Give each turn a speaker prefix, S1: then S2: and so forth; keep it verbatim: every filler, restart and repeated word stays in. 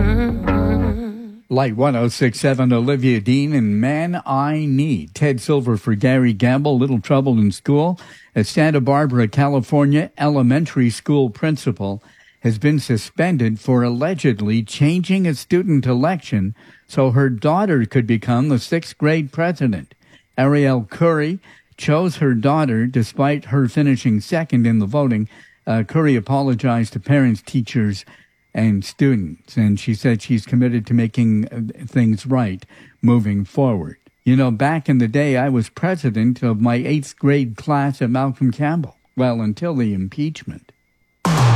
S1: Light one oh six point seven, Olivia Dean and Man I Need. Ted Silver for Gary Gamble, Little Trouble in School. A Santa Barbara, California elementary school principal has been suspended for allegedly changing a student election so her daughter could become the sixth grade president. Ariel Curry chose her daughter despite her finishing second in the voting. Uh, Curry apologized to parents, teachers, and students, and she said she's committed to making things right moving forward. You know, back in the day, I was president of my eighth grade class at Malcolm Campbell. Well, until the impeachment.